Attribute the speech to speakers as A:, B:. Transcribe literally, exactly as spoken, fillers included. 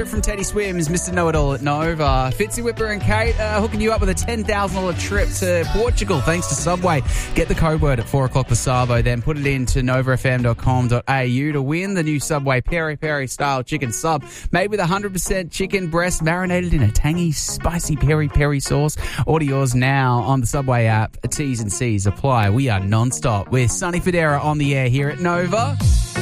A: favourite from Teddy Swims, Mister Know-It-All at Nova. Fitzy Whipper and Kate are hooking you up with a ten thousand dollars trip to Portugal thanks to Subway. Get the code word at four o'clock for Savo, then put it into nova f m dot com dot a u to win the new Subway Peri Peri style chicken sub made with one hundred percent chicken breast marinated in a tangy, spicy peri peri sauce. Order yours now on the Subway app. T's and C's apply. We are non-stop with Sonny Fodera on the air here at Nova.